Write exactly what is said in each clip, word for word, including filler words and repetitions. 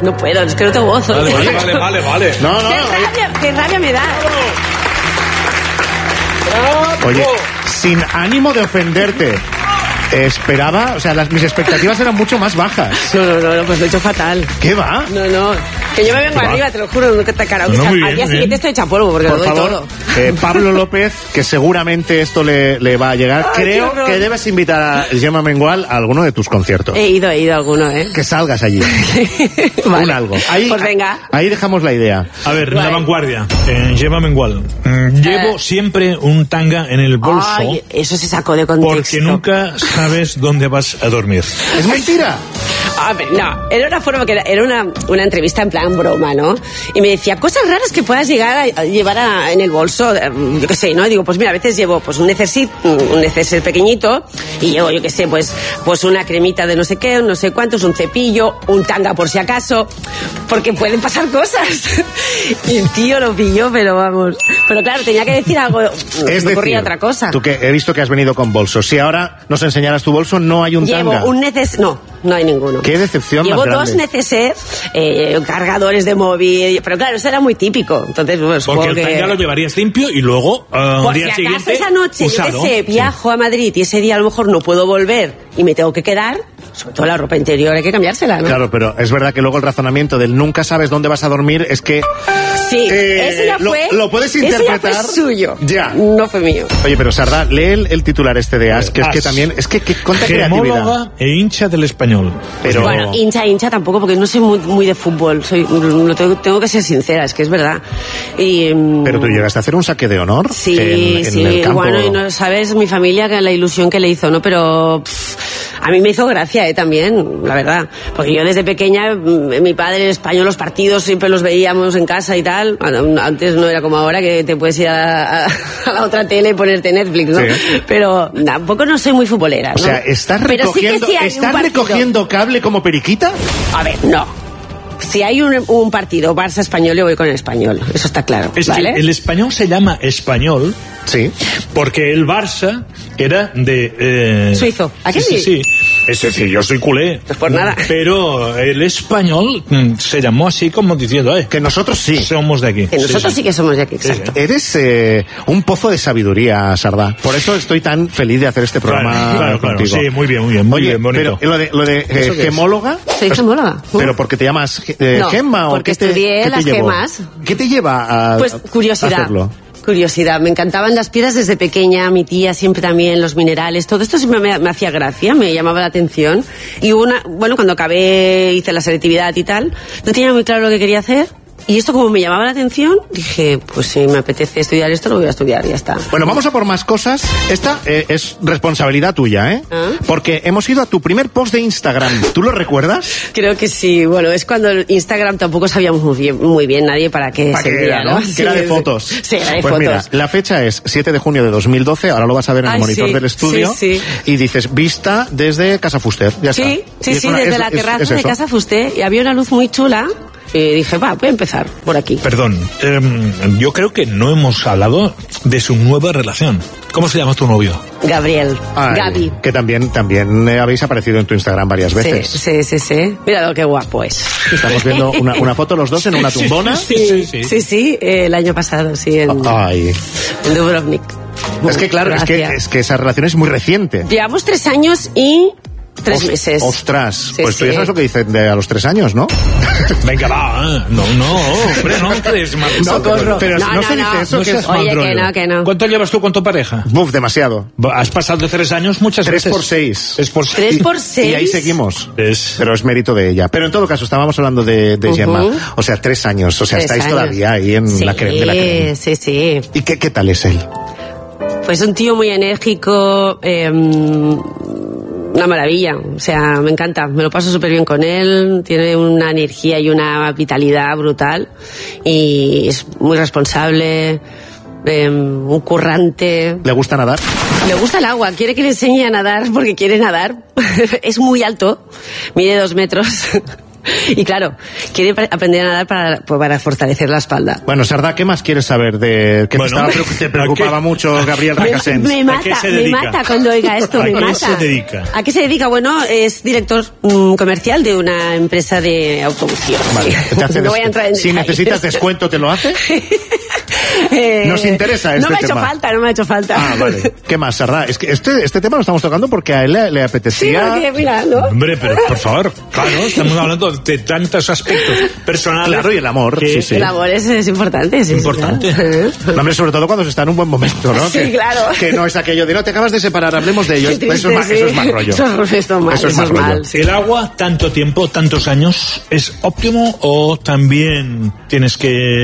No puedo, es que no tengo voz. Vale, vale, vale, vale, vale. No, no. ¡Qué rabia, qué rabia me da! Oye, sin ánimo de ofenderte, esperaba, o sea, las, mis expectativas eran mucho más bajas. No, no, no, no, pues lo he hecho fatal. ¿Qué va? No, no, que yo me vengo arriba, te lo juro, no que te karaoke. No, muy Al bien, día bien. siguiente estoy hecha polvo porque Por lo doy favor, todo. eh, Pablo López, que seguramente esto le, le va a llegar, Ay, creo qué horror. que debes invitar a Gemma Mengual a alguno de tus conciertos. He ido, he ido a alguno, ¿eh? Que salgas allí. Vale. Un algo. Ahí, Pues venga. Ahí dejamos la idea. A ver, Vale. la vanguardia. Eh, Gemma Mengual. Mm, llevo Eh. siempre un tanga en el bolso. Ay, eso se sacó de contexto. Porque nunca sabes dónde vas a dormir. ¿Es mentira? A ver, no, era una forma que era, era una, una entrevista en plan broma, ¿no? Y me decía, cosas raras que puedas llegar a, a llevar a, en el bolso, eh, yo qué sé, ¿no? Y digo, pues mira, a veces llevo pues un necesit, un neceser pequeñito, y llevo, yo qué sé, pues, pues una cremita de no sé qué, no sé cuántos, un cepillo, un tanga por si acaso, porque pueden pasar cosas. Y el tío lo pilló, pero vamos. Pero claro, tenía que decir algo, Es me ocurría decir, otra cosa. tú que he visto que has venido con bolso. Si ahora nos enseñaras tu bolso, no hay un Llevo tanga. un neces... No, no hay ninguno. Qué decepción Llevo más grande. dos neceser, eh, cargadores de móvil, pero claro, eso era muy típico. Entonces, pues, Porque supongo el que... tanga lo llevarías limpio y luego, uh, al Por si día acaso siguiente, esa noche, usado. yo qué sé, viajo a Madrid y ese día a lo mejor no puedo volver y me tengo que quedar, sobre todo la ropa interior hay que cambiársela, ¿no? Claro, pero es verdad que luego el razonamiento del nunca sabes dónde vas a dormir es que... Sí, eh, ese ya lo- fue... lo puedes ese ya interpretar. fue suyo. Ya. No fue mío. Oye, pero Sardá, lee el, el titular este de As, que es As. que también... Es que, que cuánta creatividad. Gemóloga e hincha del Español. Pero... Bueno, hincha, hincha tampoco, porque no soy muy, muy de fútbol. Soy, lo tengo, tengo que ser sincera, es que es verdad. Y, mm, Pero tú llegaste a hacer un saque de honor Sí, en, en sí, el campo. bueno, y no sabes mi familia que la ilusión que le hizo, ¿no? Pero pff, a mí me hizo gracia, ¿eh? También, la verdad. Porque yo desde pequeña, mm, mi padre, el español, los partidos siempre los veíamos en casa y tal. Antes no era como ahora que te puedes ir a, a, a la otra tele y ponerte Netflix, ¿no? Sí. Pero tampoco no soy muy futbolera, ¿no? O sea, ¿estás Pero sí que recogiendo, sí hay un ¿estás partido. recogiendo cable como periquita? A ver, no. Si hay un, un partido Barça-Español, yo voy con el Español. Eso está claro, Es ¿vale? que el español se llama español Sí. porque el Barça era de... Eh... Suizo. ¿A qué sí? sí? Sí, sí. Es decir, yo soy culé. Pues por nada. Pero el español mm, se llamó así como diciendo, eh, Que nosotros sí. somos de aquí. Que nosotros sí, que somos de aquí, exacto. Eres eh, un pozo de sabiduría, Sardá. Por eso estoy tan feliz de hacer este programa Claro, claro, claro. contigo. Sí, muy bien, muy bien, muy Oye, bien, bonito. pero lo de, lo de eh, ¿Eso qué es? gemóloga... Soy gemóloga. ¿Pero porque te llamas eh, No, Gemma o porque qué te, estudié qué te las llevó? gemas. ¿Qué te lleva a, Pues a curiosidad. hacerlo? Curiosidad, me encantaban las piedras desde pequeña, mi tía siempre también, los minerales, todo esto siempre me, me hacía gracia, me llamaba la atención. Y hubo una, bueno, cuando acabé, hice la selectividad y tal, no tenía muy claro lo que quería hacer. Y esto como me llamaba la atención, dije, pues si me apetece estudiar esto, lo voy a estudiar, ya está. Bueno, vamos a por más cosas. Esta eh, es responsabilidad tuya, ¿eh? ¿Ah? Porque hemos ido a tu primer post de Instagram. ¿Tú lo recuerdas? Creo que sí, bueno, es cuando el Instagram tampoco sabíamos muy bien, muy bien nadie para qué ¿Para qué servía, era, no? Sí, Que era de sí. fotos. Sí, era de pues fotos. mira, la fecha es siete de junio de dos mil doce, ahora lo vas a ver en el Ay, monitor sí, del estudio. sí, sí. Y dices, vista desde Casa Fuster, ya Sí, está. sí, Y es sí, una- desde es- la es- terraza es de eso. Casa Fusté, y había una luz muy chula, y dije, va, voy a empezar por aquí. Perdón, eh, yo creo que no hemos hablado de su nueva relación. ¿Cómo se llama tu novio? Gabriel, Ay, Gaby. que también, también eh, habéis aparecido en tu Instagram varias Sí, veces. sí, sí, sí. Mira lo que guapo es. Estamos viendo una, una foto los dos en una tumbona. Sí, sí, sí. Sí, sí, eh, el año pasado, sí, en, Ay. en Dubrovnik. Es que claro, es que, Gracias. es que esa relación es muy reciente. Llevamos tres años y tres Os- meses. Ostras, Sí, pues tú ya sí. sabes lo que dicen de a los tres años, ¿no? Venga, va. eh. No, no, hombre, no crees mal. Socorro. pero no, no no, se dice no. eso, No que seas es- mal Oye, que rollo. no, que no. ¿Cuánto llevas tú con tu pareja? Buf, demasiado. Has pasado de tres años muchas Tres veces. por seis. Es por Tres Y- por seis. Y ahí seguimos. Es- Pero es mérito de ella. Pero en todo caso, estábamos hablando de, de Ujú. Gemma. O sea, tres años. O sea, Tres estáis años. todavía ahí en sí, la crema de la crema. Sí, sí. ¿Y qué, qué tal es él? Pues un tío muy enérgico, eh, una maravilla, o sea, me encanta, me lo paso súper bien con él, tiene una energía y una vitalidad brutal y es muy responsable, eh, un currante. ¿Le gusta nadar? Le gusta el agua, quiere que le enseñe a nadar porque quiere nadar. Es muy alto, mide dos metros. Y claro, quiere aprender a nadar para, pues, para fortalecer la espalda. Bueno, Sardá, ¿qué más quieres saber? De que bueno, te, estaba, te preocupaba mucho Gabriel Recasens. Me, me mata, me mata cuando oiga esto, me mata. ¿A qué se dedica? ¿A qué se dedica? Bueno, es director mm, comercial de una empresa de autobución. Vale, te hace no voy a entrar en si detalles. necesitas descuento, ¿te lo hace? Eh, Nos interesa este tema. No me ha hecho tema. falta, no me ha hecho falta. Ah, vale. ¿Qué más, Sardá? Es que este, este tema lo estamos tocando porque a él le, le apetecía... Sí, porque, mira, ¿no? Hombre, pero por favor, claro, estamos hablando de tantos aspectos personales. Claro, y el amor, que sí, sí. El amor es, es importante, sí. Importante. Sí, claro. Hombre, sobre todo cuando se está en un buen momento, ¿no? Sí, que, claro. Que no es aquello de, no, te acabas de separar, hablemos de ello. Qué triste, eso, es más, sí. eso es más rollo. Eso, eso es mal, Eso es eso más es mal, rollo. sí. ¿El agua, tanto tiempo, tantos años, es óptimo o también tienes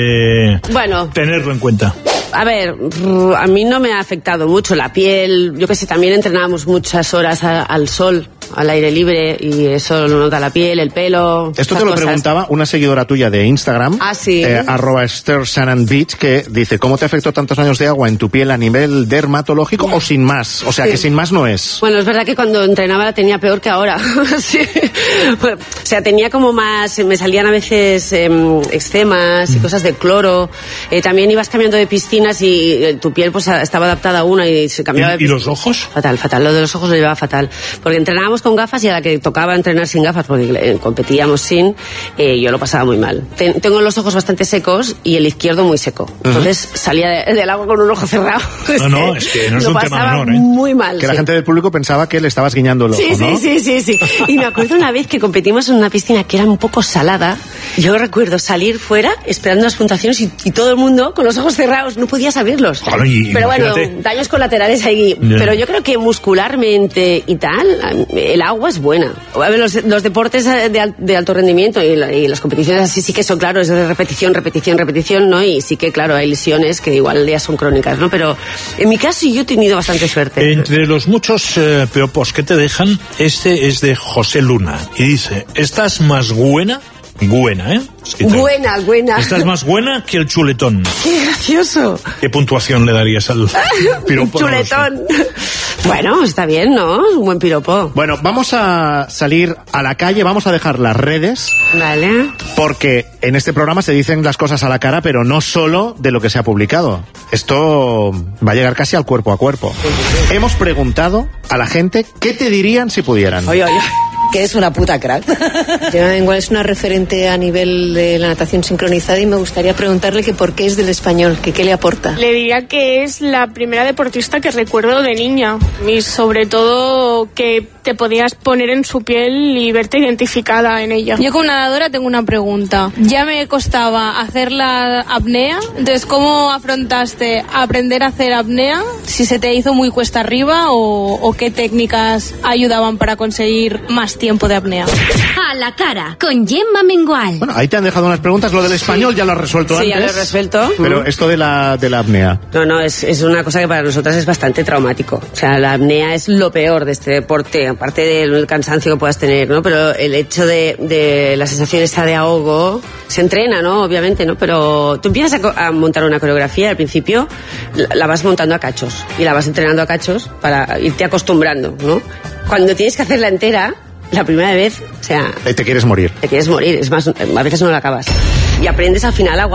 que Bueno. tenerlo en cuenta? A ver, a mí no me ha afectado mucho la piel. Yo que sé, también entrenábamos muchas horas a, al sol, al aire libre, y eso lo nota la piel, el pelo. Esto te lo cosas. preguntaba una seguidora tuya de Instagram, Ah, sí. eh, arroba Esther Shannon Beach, que dice, ¿cómo te afectó tantos años de agua en tu piel a nivel dermatológico o sin más? O sea, Sí. que sin más no es. Bueno, es verdad que cuando entrenaba la tenía peor que ahora. Sí. Bueno, o sea, tenía como más, me salían a veces eh, eczemas y cosas de cloro. Eh, también ibas cambiando de piscinas y eh, tu piel pues estaba adaptada a una y se cambiaba de ¿Y, y piscina. los ojos? Fatal, fatal. Lo de los ojos lo llevaba fatal. Porque entrenábamos con gafas y a la que tocaba entrenar sin gafas, porque eh, competíamos sin, eh, yo lo pasaba muy mal. Ten, tengo los ojos bastante secos y el izquierdo muy seco. Entonces uh-huh. salía de, del agua con un ojo cerrado. No, no, es que no es lo un tema pasaba menor, ¿eh? muy mal. Que sí. la gente del público pensaba que le estabas guiñando el ojo, Sí, ¿no? sí, sí, sí, sí. Y me acuerdo una vez que competimos en una piscina que era un poco salada. Yo recuerdo salir fuera esperando las puntuaciones y, y todo el mundo con los ojos cerrados, no podías abrirlos. Claro, y, pero bueno, imagínate. daños colaterales ahí. Yeah. Pero yo creo que muscularmente y tal, el agua es buena. A ver, los, los deportes de, de alto rendimiento y, la, y las competiciones así sí que son, claro, es de repetición, repetición, repetición, ¿no? Y sí que, claro, hay lesiones que igual ya son crónicas, ¿no? Pero en mi caso yo he tenido bastante suerte. Entre los muchos eh, piropos que te dejan, este es de José Luna y dice, ¿estás más buena? Buena, ¿eh? Escrito. Buena, buena. Estás más buena que el chuletón. ¡Qué gracioso! ¿Qué puntuación le darías al piropo? Chuletón. Bueno, está bien, ¿no? Es un buen piropo. Bueno, vamos a salir a la calle, vamos a dejar las redes, Vale. porque en este programa se dicen las cosas a la cara, pero no solo de lo que se ha publicado. Esto va a llegar casi al cuerpo a cuerpo. Hemos preguntado a la gente qué te dirían si pudieran. Oye, oye. Que es una puta crack. Igual es una referente a nivel de la natación sincronizada y me gustaría preguntarle que por qué es del español, que qué le aporta. Le diría que es la primera deportista que recuerdo de niña y sobre todo que te podías poner en su piel y verte identificada en ella. Yo como nadadora tengo una pregunta. Ya me costaba hacer la apnea, entonces ¿cómo afrontaste aprender a hacer apnea? Si se te hizo muy cuesta arriba o, o qué técnicas ayudaban para conseguir más tiempo de apnea. A la cara, con Gemma Mengual. Bueno, ahí te han dejado unas preguntas. Lo del español ya lo has resuelto Sí, antes. ya lo he resuelto. Pero esto de la, de la apnea. No, no, es, es una cosa que para nosotras es bastante traumático. O sea, la apnea es lo peor de este deporte, aparte del cansancio que puedas tener, ¿no? Pero el hecho de, de la sensación esta de ahogo se entrena, ¿no? Obviamente, ¿no? Pero tú empiezas a, a montar una coreografía, al principio la, la vas montando a cachos y la vas entrenando a cachos para irte acostumbrando, ¿no? Cuando tienes que hacerla entera, la primera vez, o sea... Ahí te quieres morir. Te quieres morir, es más, a veces no la acabas. Y aprendes al final a